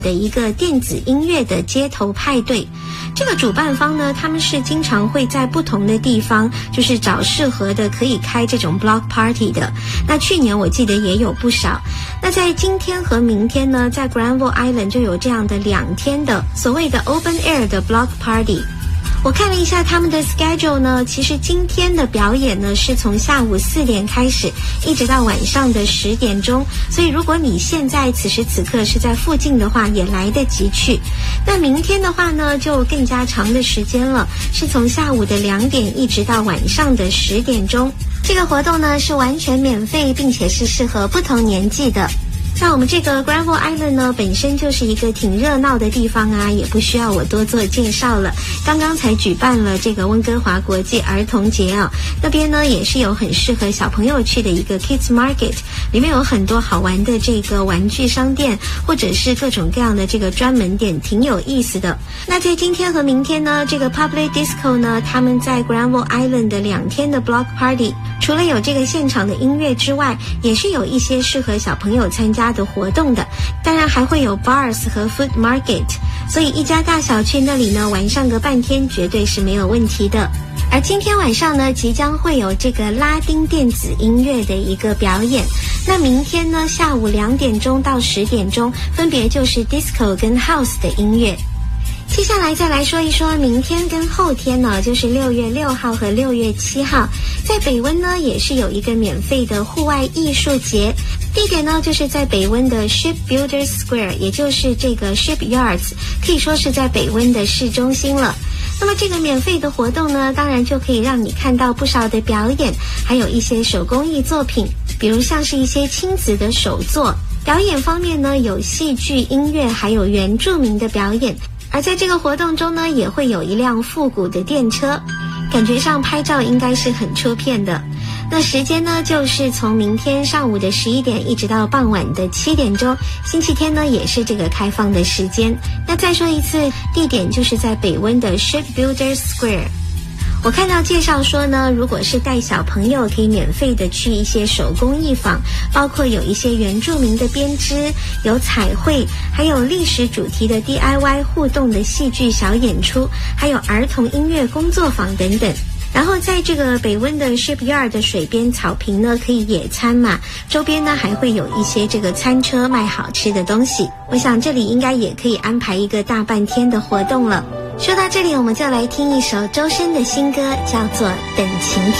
的一个电子音乐的街头派对。这个主办方呢，他们是经常会在不同的地方就是找适合的可以开这种 block party 的。那去年我记得也有不少。那在今天和明天呢，在 Granville Island 就有这样的2天的所谓的 open air 的 block party。我看了一下他们的 schedule 呢，其实今天的表演呢是从下午4点开始，一直到晚上的10点钟，所以如果你现在此时此刻是在附近的话，也来得及去。那明天的话呢，就更加长的时间了，是从下午的2点一直到晚上的10点钟。这个活动呢是完全免费，并且是适合不同年纪的。那我们这个 Granville Island 呢，本身就是一个挺热闹的地方啊，也不需要我多做介绍了。刚刚才举办了这个温哥华国际儿童节啊，那边呢也是有很适合小朋友去的一个 Kids Market， 里面有很多好玩的这个玩具商店，或者是各种各样的这个专门店，挺有意思的。那在今天和明天呢，这个 Public Disco 呢，他们在 Granville Island 的2天的 Block Party， 除了有这个现场的音乐之外，也是有一些适合小朋友参加的活动的，当然还会有 bars 和 food market， 所以一家大小去那里呢玩上个半天绝对是没有问题的。而今天晚上呢，即将会有这个拉丁电子音乐的一个表演。那明天呢，下午2点钟到10点钟，分别就是 disco 跟 house 的音乐。接下来再来说一说明天跟后天呢，就是6月6号和6月7号，在北温呢也是有一个免费的户外艺术节，地点呢就是在北温的 Shipbuilders Square， 也就是这个 Shipyards， 可以说是在北温的市中心了。那么这个免费的活动呢，当然就可以让你看到不少的表演，还有一些手工艺作品，比如像是一些亲子的手作。表演方面呢，有戏剧、音乐，还有原住民的表演。而在这个活动中呢，也会有一辆复古的电车，感觉上拍照应该是很出片的。那时间呢，就是从明天上午的11点一直到傍晚的7点钟，星期天呢也是这个开放的时间。那再说一次，地点就是在北温的 Shipbuilders Square。我看到介绍说呢，如果是带小朋友可以免费的去一些手工艺坊，包括有一些原住民的编织，有彩绘，还有历史主题的 DIY 互动的戏剧小演出，还有儿童音乐工作坊等等。然后在这个北温的 Shipyard 的水边草坪呢，可以野餐嘛，周边呢还会有一些这个餐车卖好吃的东西。我想这里应该也可以安排一个大半天的活动了。说到这里，我们就来听一首周深的新歌，叫做《等晴天》。